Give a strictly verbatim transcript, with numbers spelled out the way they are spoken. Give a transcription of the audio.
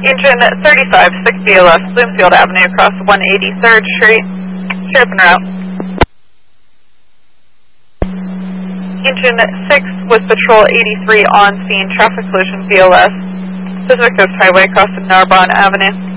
Engine thirty-five six B L S, Bloomfield Avenue, across one eighty-third Street. Sheriff en route. Engine six was Patrol eighty-three on scene, traffic collision B L S, Pacific Coast Highway, across Narbonne Avenue.